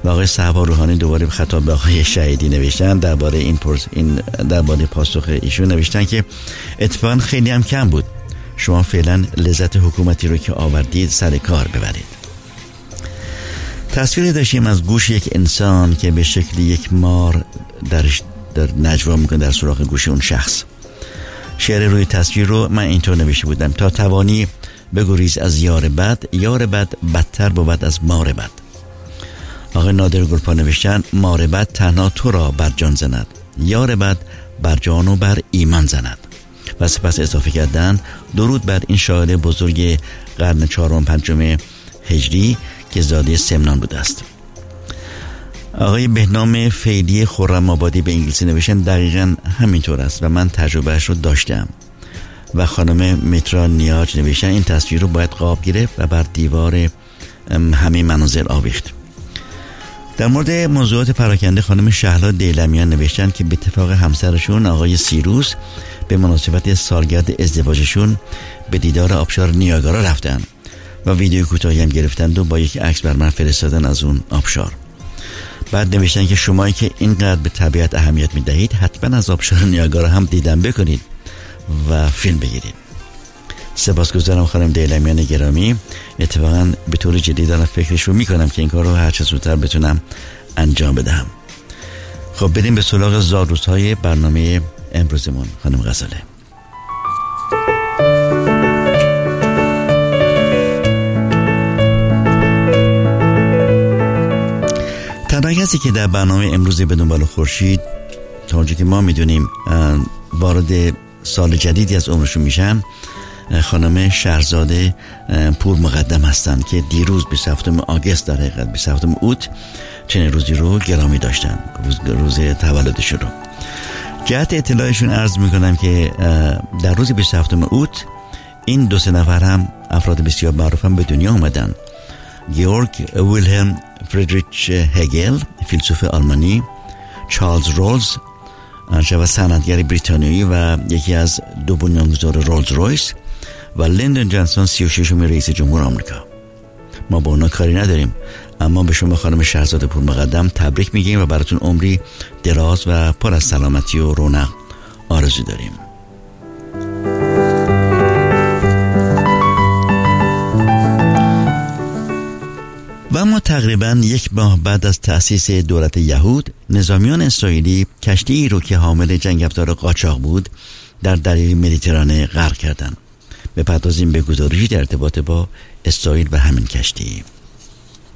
و آقای صحابه روحانی دوباره خطاب به آقای شهیدی نوشتن درباره درباره پاسخ ایشون نوشتن که اتفاقا خیلی هم کم بود، شما فعلا لذت حکومتی رو که آوردید سر کار ببرید. تصویری داشتیم از گوش یک انسان که به شکل یک مار در نجوا میکنه در سراغ گوش اون شخص. شعر روی تصویر رو من اینطور نوشته بودم: تا توانی بگریز از یار بد، یار بد بدتر بود از مار بد. آقای نادر گلپا نوشتن: مار بد تنها تو را بر جان زند، یار بد بر جان و بر ایمان زند. و سپس اضافه کردن: درود بر این شاعر بزرگ قرن 4 و 5 هجری که زاده سمنان بوده است. آقای بهنام فعلی خرم آبادی به انگلیسی نوشتن: دقیقاً همینطور است و من تجربهش رو داشتم. و خانم میترا نیاج نوشتن: این تصویر رو باید قاب گرفت و بر دیوار همه مناظر آویخت. در مورد موضوعات پراکنده خانم شهلا دیلمیان نوشتن که به اتفاق همسرشون آقای سیروس به مناسبت سالگرد ازدواجشون به دیدار آبشار نیاگارا رفتن و ویدیو کوتاهی هم گرفتند و با یک عکس بر من فرستادن از اون آبشار. بعد نوشتن که شمایی که اینقدر به طبیعت اهمیت میدهید حتما از آبشار نیاگارا هم دیدن بکنید و فیلم بگیرید. سپاسگزارم خانم دیلمیان گرامی. اتفاقا به طور جدی دارم فکرش رو میکنم که این کار رو هر چه زودتر بتونم انجام بدهم. خب بریم به سراغ زادروزهای برنامه امروزمون. خانم غزاله. تنها کسی که در برنامه امروزی به دنبال خورشید تا اونجا که ما میدونیم وارد سال جدیدی از عمرشون میشن خانم شهرزاده پور مقدم هستند که دیروز 27 آگوست در حقیقت 27 اوت چنین روزی رو گرامی داشتن، روز تولدشون رو. جهت اطلاعشون عرض میکنم که در روز 27 اوت این دو سه نفر هم افراد بسیار معروف هم به دنیا اومدن: گیورگ ویلهلم فریدریچ هگل فیلسوف آلمانی، چارلز رولز صنعتگر بریتانیایی و یکی از دو بنیانگذار رولز رویس، و لیندون جانسون 36 رئیس جمهور آمریکا. ما با اونا کاری نداریم، اما به شما خانم شهرزاده پور مقدم تبریک میگیم و براتون عمری دراز و پر از سلامتی و رونق آرزو داریم. و اما تقریباً یک ماه بعد از تأسیس دولت یهود، نظامیان اسرائیلی کشتی‌ای رو که حامل جنگ‌افزار قاچاق بود در دریای مدیترانه غرق کردند. بپردازیم به گزارشی در ارتباط با اسرائیل و همین کشتی.